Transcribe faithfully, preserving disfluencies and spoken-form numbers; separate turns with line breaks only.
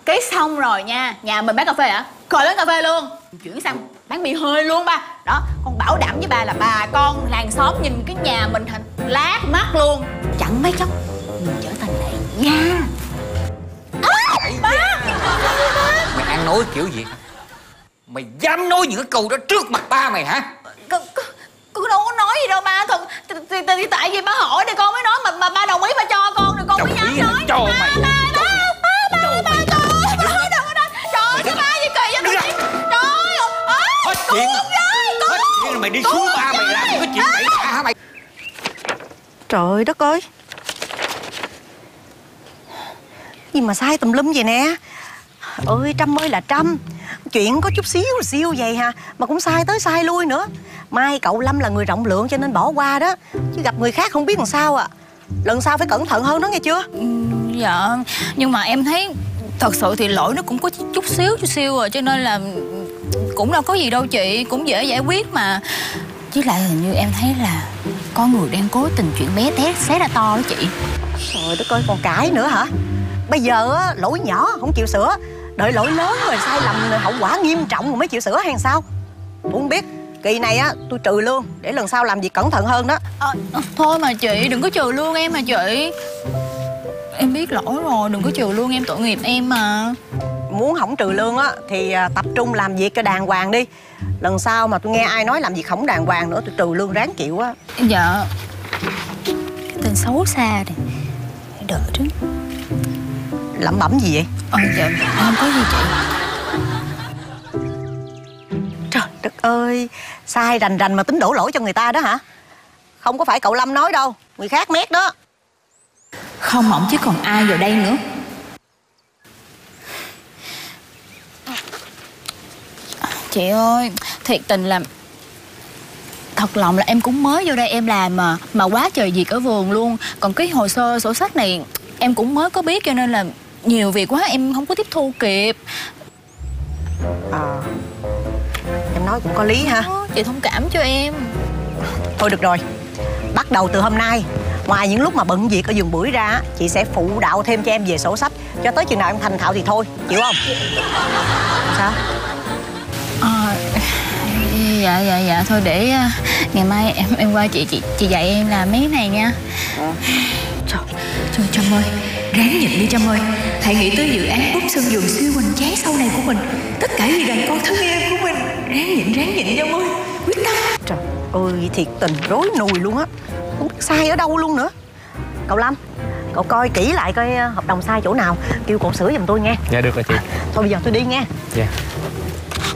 Cái xong rồi nha, nhà mình bán cà phê hả? Coi bán cà phê luôn. Chuyển sang bán bia hơi luôn ba. Đó, con bảo đảm với ba là bà con làng xóm nhìn cái nhà mình thành lát mắt luôn. Chẳng mấy chốc mình trở thành đại gia. À, ba.
Mày ăn nói kiểu gì? Mày dám nói những cái câu đó trước mặt ba mày hả?
Con đâu có nói gì đâu ba. Thật thì, thì, thì tại vì ba hỏi thì con mới nói, mà mà ba đồng ý ba cho con rồi con mới dám nói.
Cho mày.
Ba ba ba ba ba ba cho ba đừng có nói. Trời ơi ba gì kỳ vậy tụi chị. Trời ơi.
Hết chuyện.
Hết
chuyện rồi mày đi xuống ba mày làm cái chuyện bậy bạ hả mày?
Trời đất ơi, gì mà sai tùm lum vậy nè. Ơi Trâm ơi là Trâm, chuyện có chút xíu xíu vậy hả mà cũng sai tới sai lui nữa. Mai cậu Lâm là người rộng lượng cho nên bỏ qua đó, chứ gặp người khác không biết làm sao à. Lần sau phải cẩn thận hơn đó nghe chưa?
Ừ, dạ, nhưng mà em thấy thật sự thì lỗi nó cũng có chút xíu chút xíu rồi, cho nên là cũng đâu có gì đâu chị, cũng dễ giải quyết mà. Chứ lại hình như em thấy là có người đang cố tình chuyện bé té xé ra to đó chị.
Trời đất ơi, còn cãi nữa hả? Bây giờ á, lỗi nhỏ không chịu sửa, đợi lỗi lớn rồi sai lầm hậu quả nghiêm trọng rồi mới chịu sửa hay sao? Tôi không biết. Kỳ này á tôi trừ lương để lần sau làm việc cẩn thận hơn đó.
À, thôi mà chị đừng có trừ lương em mà chị. Em biết lỗi rồi, đừng có trừ lương em, tội nghiệp em mà.
Muốn không trừ lương á thì tập trung làm việc cho đàng hoàng đi. Lần sau mà tôi nghe ai nói làm việc không đàng hoàng nữa tôi trừ lương ráng chịu á.
Dạ. Cái tên xấu xa này đỡ chứ.
Lẩm bẩm gì vậy?
Ờ dạ không có gì chị.
Trời đất ơi, sai rành rành mà tính đổ lỗi cho người ta đó hả? Không có phải cậu Lâm nói đâu, người khác mét đó.
Không mỏng chứ còn ai vào đây nữa. Chị ơi, thiệt tình là thật lòng là em cũng mới vô đây em làm mà Mà quá trời việc ở vườn luôn. Còn cái hồ sơ sổ sách này em cũng mới có biết, cho nên là nhiều việc quá em không có tiếp thu kịp.
À, em nói cũng có lý ha.
Chị thông cảm cho em.
Thôi được rồi, bắt đầu từ hôm nay, ngoài những lúc mà bận việc ở vườn bưởi ra, chị sẽ phụ đạo thêm cho em về sổ sách. Cho tới chừng nào em thành thạo thì thôi, chịu không? Sao?
À, dạ dạ dạ thôi để uh, ngày mai em em qua chị chị chị dạy em làm mấy cái này nha. À. Trời, trời Trâm ơi, ráng nhịn đi Trâm ơi. Hãy nghĩ tới dự án búp sân vườn siêu hoành tráng sau này của mình. Tất cả vì đàn con thân em của mình. Ráng nhịn, ráng nhịn Trâm ơi, quyết tâm.
Trời ơi, thiệt tình rối nùi luôn á, không biết sai ở đâu luôn nữa. Cậu Lâm, cậu coi kỹ lại coi hợp đồng sai chỗ nào, kêu cậu sửa giùm tôi nghe.
Dạ được rồi chị.
À, thôi bây giờ tôi đi nghe.
Dạ.